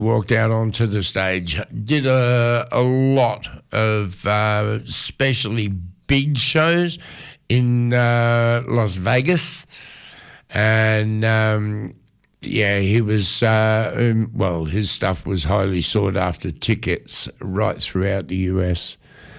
walked out onto the stage, did a lot of especially big shows in Las Vegas, and he was, his stuff was highly sought after tickets right throughout the US.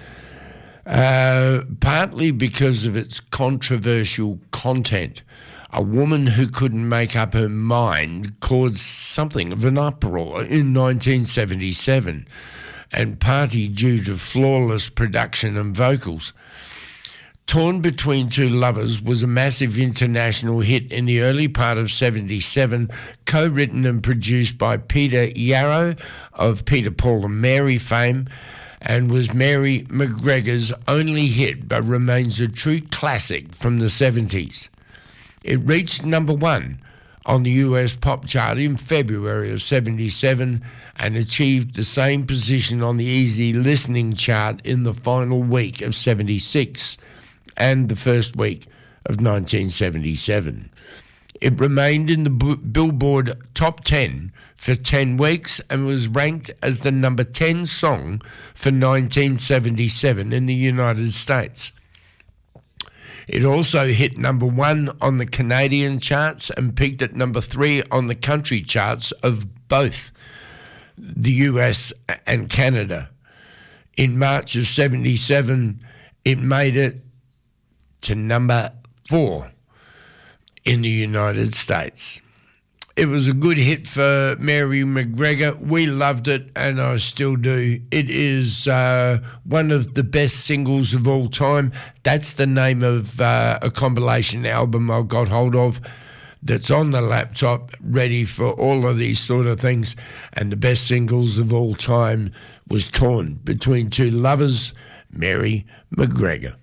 Partly because of its controversial content. A woman who couldn't make up her mind caused something of an uproar in 1977, and partly due to flawless production and vocals. Torn Between Two Lovers was a massive international hit in the early part of 77, co-written and produced by Peter Yarrow of Peter, Paul and Mary fame, and was Mary McGregor's only hit, but remains a true classic from the 70s. It reached number 1 on the US pop chart in February of 77 and achieved the same position on the Easy Listening chart in the final week of 76 and the first week of 1977. It remained in the Billboard Top 10 for 10 weeks and was ranked as the number 10 song for 1977 in the United States. It also hit number 1 on the Canadian charts and peaked at number 3 on the country charts of both the US and Canada. In March of 77, it made it to number 4 in the United States. It was a good hit for Mary McGregor. We loved it, and I still do. It is one of the best singles of all time. That's the name of a compilation album I got hold of that's on the laptop, ready for all of these sort of things. And the best singles of all time was Torn Between Two Lovers, Mary McGregor.